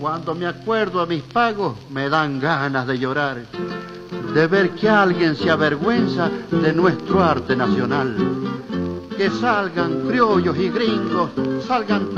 Cuando me acuerdo a mis pagos, me dan ganas de llorar, de ver que alguien se avergüenza de nuestro arte nacional. Que salgan criollos y gringos, salgan